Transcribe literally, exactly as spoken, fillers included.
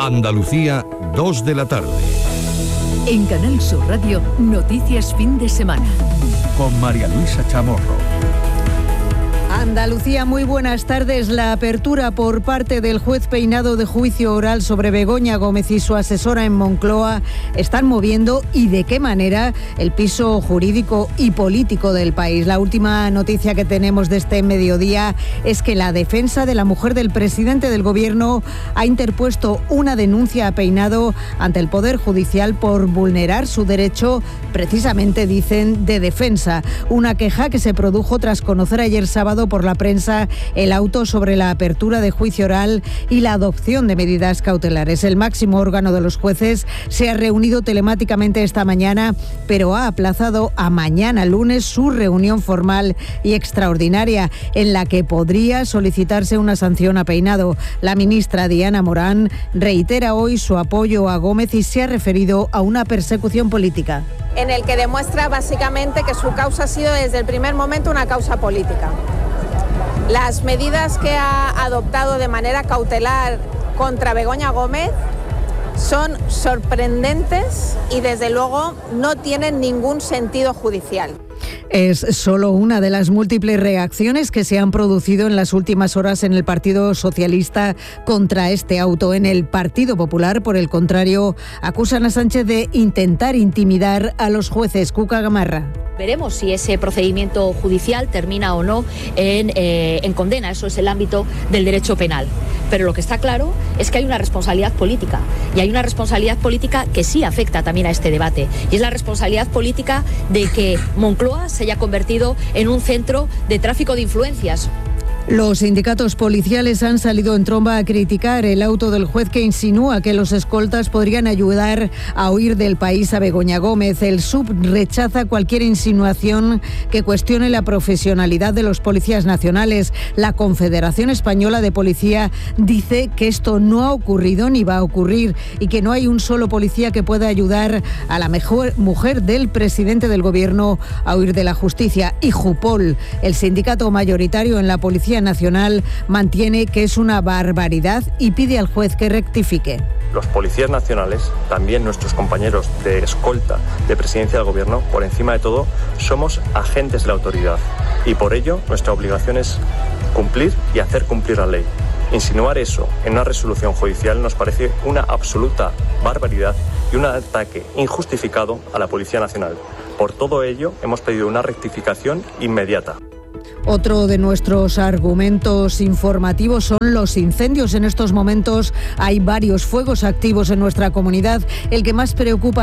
Andalucía, dos de la tarde. En Canal Sur Radio, Noticias Fin de Semana. Con María Luisa Chamorro. Andalucía, muy buenas tardes. La apertura por parte del juez Peinado de juicio oral sobre Begoña Gómez y su asesora en Moncloa están moviendo, y de qué manera, el piso jurídico y político del país. La última noticia que tenemos de este mediodía es que la defensa de la mujer del presidente del gobierno ha interpuesto una denuncia a Peinado ante el Poder Judicial por vulnerar su derecho, precisamente dicen, de defensa. Una queja que se produjo tras conocer ayer sábado por la prensa el auto sobre la apertura de juicio oral y la adopción de medidas cautelares. El máximo órgano de los jueces se ha reunido telemáticamente esta mañana, pero ha aplazado a mañana lunes su reunión formal y extraordinaria, en la que podría solicitarse una sanción a Peinado. La ministra Diana Morán reitera hoy su apoyo a Gómez y se ha referido a una persecución política, en el que demuestra básicamente que su causa ha sido desde el primer momento una causa política. Las medidas que ha adoptado de manera cautelar contra Begoña Gómez son sorprendentes y desde luego no tienen ningún sentido judicial. Es solo una de las múltiples reacciones que se han producido en las últimas horas en el Partido Socialista contra este auto. En el Partido Popular, por el contrario, acusan a Sánchez de intentar intimidar a los jueces. Cuca Gamarra. Veremos si ese procedimiento judicial termina o no en, eh, en condena. Eso es el ámbito del derecho penal. Pero lo que está claro es que hay una responsabilidad política, y hay una responsabilidad política que sí afecta también a este debate, y es la responsabilidad política de que Moncloa se haya convertido en un centro de tráfico de influencias. Los sindicatos policiales han salido en tromba a criticar el auto del juez que insinúa que los escoltas podrían ayudar a huir del país a Begoña Gómez. El S U B rechaza cualquier insinuación que cuestione la profesionalidad de los policías nacionales. La Confederación Española de Policía dice que esto no ha ocurrido ni va a ocurrir, y que no hay un solo policía que pueda ayudar a la mejor mujer del presidente del gobierno a huir de la justicia. Y Jupol, el sindicato mayoritario en la Policía Nacional, mantiene que es una barbaridad y pide al juez que rectifique. Los policías nacionales, también nuestros compañeros de escolta de presidencia del gobierno, por encima de todo, somos agentes de la autoridad, y por ello nuestra obligación es cumplir y hacer cumplir la ley. Insinuar eso en una resolución judicial nos parece una absoluta barbaridad y un ataque injustificado a la Policía Nacional. Por todo ello, hemos pedido una rectificación inmediata. Otro de nuestros argumentos informativos son los incendios. En estos momentos hay varios fuegos activos en nuestra comunidad. El que más preocupa